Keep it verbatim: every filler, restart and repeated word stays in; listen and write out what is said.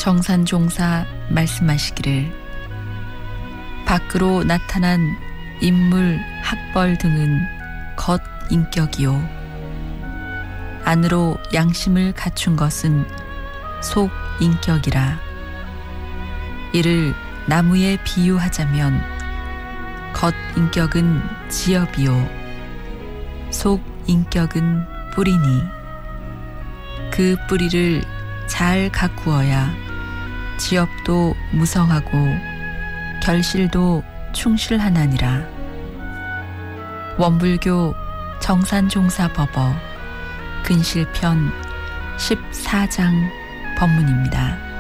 정산종사 말씀하시기를 밖으로 나타난 인물, 학벌 등은 겉인격이요 안으로 양심을 갖춘 것은 속인격이라. 이를 나무에 비유하자면 겉인격은 지엽이요 속인격은 뿌리니 그 뿌리를 잘 가꾸어야 지엽도 무성하고 결실도 충실하나니라. 원불교 정산종사법어 근실편 십사 장 법문입니다.